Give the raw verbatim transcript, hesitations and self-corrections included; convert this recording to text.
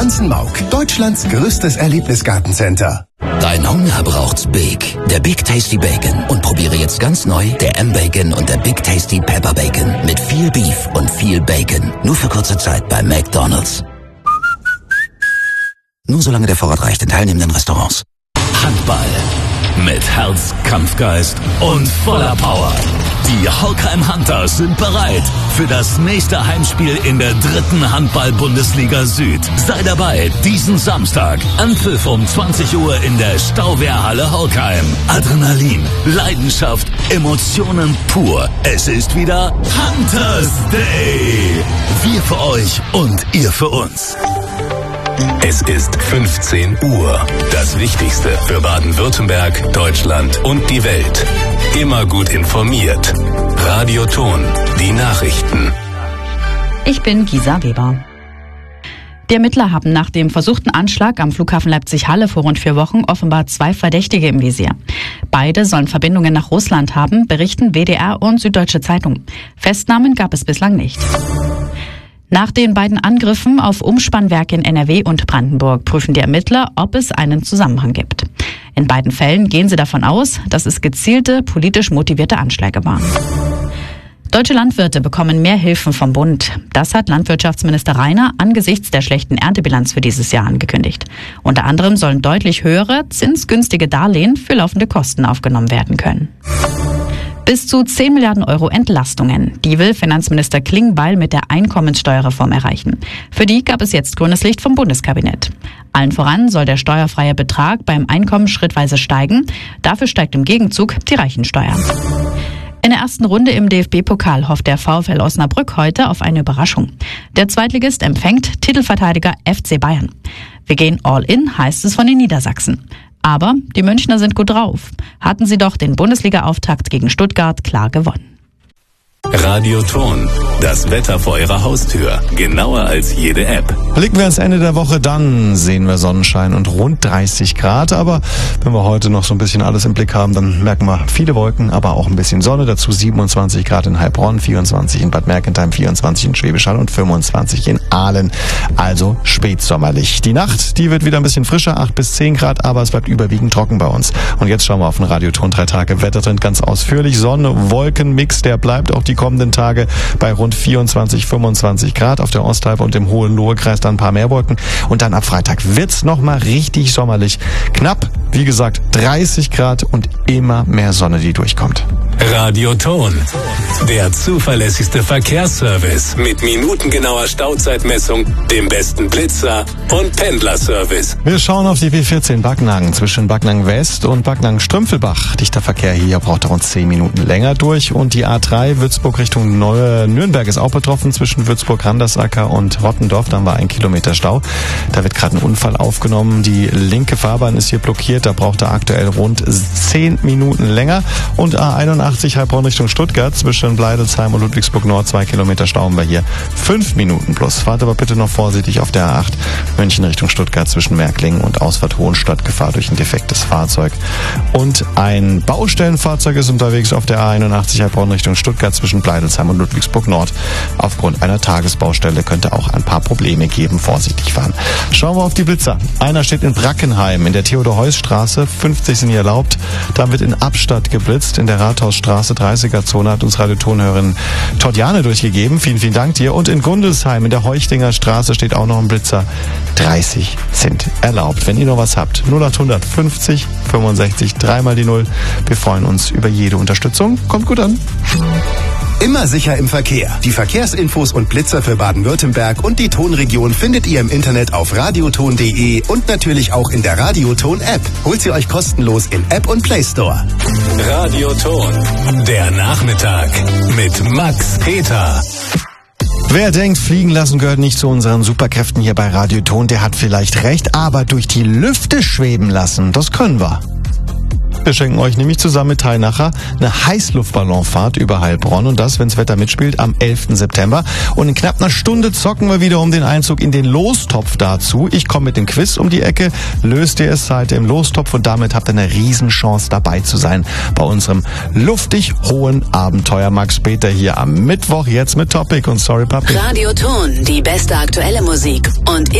Schanzenmauk, Deutschlands größtes Erlebnisgartencenter. Dein Hunger braucht's Big. Der Big Tasty Bacon. Und probiere jetzt ganz neu der M-Bacon und der Big Tasty Pepper Bacon. Mit viel Beef und viel Bacon. Nur für kurze Zeit bei McDonald's. Nur solange der Vorrat reicht in teilnehmenden Restaurants. Handball. Mit Herz, Kampfgeist und voller Power. Die Holkheim Hunters sind bereit für das nächste Heimspiel in der dritten Handball-Bundesliga Süd. Sei dabei diesen Samstag. Anpfiff um zwanzig Uhr in der Stauwehrhalle Holkheim. Adrenalin, Leidenschaft, Emotionen pur. Es ist wieder Hunters Day. Wir für euch und ihr für uns. Es ist fünfzehn Uhr. Das Wichtigste für Baden-Württemberg, Deutschland und die Welt. Immer gut informiert. Radio Ton, die Nachrichten. Ich bin Gisa Weber. Die Ermittler haben nach dem versuchten Anschlag am Flughafen Leipzig-Halle vor rund vier Wochen offenbar zwei Verdächtige im Visier. Beide sollen Verbindungen nach Russland haben, berichten W D R und Süddeutsche Zeitung. Festnahmen gab es bislang nicht. Nach den beiden Angriffen auf Umspannwerke in N R W und Brandenburg prüfen die Ermittler, ob es einen Zusammenhang gibt. In beiden Fällen gehen sie davon aus, dass es gezielte, politisch motivierte Anschläge waren. Deutsche Landwirte bekommen mehr Hilfen vom Bund. Das hat Landwirtschaftsminister Rainer angesichts der schlechten Erntebilanz für dieses Jahr angekündigt. Unter anderem sollen deutlich höhere, zinsgünstige Darlehen für laufende Kosten aufgenommen werden können. Bis zu zehn Milliarden Euro Entlastungen. Die will Finanzminister Klingbeil mit der Einkommenssteuerreform erreichen. Für die gab es jetzt grünes Licht vom Bundeskabinett. Allen voran soll der steuerfreie Betrag beim Einkommen schrittweise steigen. Dafür steigt im Gegenzug die Reichensteuer. In der ersten Runde im D F B-Pokal hofft der VfL Osnabrück heute auf eine Überraschung. Der Zweitligist empfängt Titelverteidiger F C Bayern. Wir gehen all in, heißt es von den Niedersachsen. Aber die Münchner sind gut drauf. Hatten sie doch den Bundesliga-Auftakt gegen Stuttgart klar gewonnen. Radio Ton, das Wetter vor Ihrer Haustür, genauer als jede App. Blicken wir ans Ende der Woche, dann sehen wir Sonnenschein und rund dreißig Grad. Aber wenn wir heute noch so ein bisschen alles im Blick haben, dann merken wir viele Wolken, aber auch ein bisschen Sonne. Dazu siebenundzwanzig Grad in Heilbronn, vierundzwanzig in Bad Mergentheim, vierundzwanzig in Schwäbisch Hall und fünfundzwanzig in Aalen. Also spätsommerlich. Die Nacht, die wird wieder ein bisschen frischer, acht bis zehn Grad, aber es bleibt überwiegend trocken bei uns. Und jetzt schauen wir auf den Radioton drei Tage Wettertrend ganz ausführlich. Sonne, Wolken-Mix, der bleibt auch die kommenden Tage bei rund vierundzwanzig, fünfundzwanzig Grad. Auf der Osthalbe und im Hohenlohe-Kreis dann ein paar mehr Wolken. Und dann ab Freitag wird's nochmal richtig sommerlich. Knapp, wie gesagt, dreißig Grad und immer mehr Sonne, die durchkommt. Radio Ton, der zuverlässigste Verkehrsservice mit minutengenauer Stauzeitmessung, dem besten Blitzer und Pendlerservice. Wir schauen auf die B vierzehn Backnang zwischen Backnang West und Backnang Strümpfelbach. Dichter Verkehr hier, braucht rund zehn Minuten länger durch. Und die A drei Würzburg Richtung Neue Nürnberg ist auch betroffen zwischen Würzburg-Randersacker und Rottendorf. Da war ein Kilometer Stau. Da wird gerade ein Unfall aufgenommen. Die linke Fahrbahn ist hier blockiert. Da braucht er aktuell rund zehn Minuten länger. Und A einundachtzig Heilbronn Richtung Stuttgart zwischen Bleidelsheim und Ludwigsburg Nord, zwei Kilometer Stau haben wir hier. Fünf Minuten plus. Fahrt aber bitte noch vorsichtig auf der A acht München Richtung Stuttgart zwischen Märklingen und Ausfahrt Hohenstadt. Gefahr durch ein defektes Fahrzeug. Und ein Baustellenfahrzeug ist unterwegs auf der A einundachtzig Heilbronn Richtung Stuttgart zwischen Bleidelsheim und Ludwigsburg Nord. Aufgrund einer Tagesbaustelle könnte auch ein paar Probleme geben. Vorsichtig fahren. Schauen wir auf die Blitzer. Einer steht in Brackenheim in der Theodor-Heuss-Straße. fünfzig sind hier erlaubt. Da wird in Abstadt geblitzt. In der Rathausstraße dreißiger Zone hat uns Radiotonhörerin Tordjane durchgegeben. Vielen, vielen Dank dir. Und in Gundelsheim in der Heuchtinger Straße steht auch noch ein Blitzer. dreißig sind erlaubt. Wenn ihr noch was habt, null acht fünfzig fünfundsechzig, dreimal die Null. Wir freuen uns über jede Unterstützung. Kommt gut an. Immer sicher im Verkehr. Die Verkehrsinfos und Blitzer für Baden-Württemberg und die Tonregion findet ihr im Internet auf radioton punkt de und natürlich auch in der Radioton-App. Holt sie euch kostenlos in App und Play Store. Radioton, der Nachmittag mit Max Peter. Wer denkt, fliegen lassen gehört nicht zu unseren Superkräften hier bei Radioton, der hat vielleicht recht, aber durch die Lüfte schweben lassen, das können wir. Wir schenken euch nämlich zusammen mit Teilnacher eine Heißluftballonfahrt über Heilbronn und das, wenns Wetter mitspielt, am elften September. Und in knapp einer Stunde zocken wir wieder um den Einzug in den Lostopf dazu. Ich komme mit dem Quiz um die Ecke, löst ihr es seid im Lostopf und damit habt ihr eine Riesenchance dabei zu sein bei unserem luftig hohen Abenteuer. Max Peter hier am Mittwoch, jetzt mit Topic und Sorry Papi. Radioton, die beste aktuelle Musik und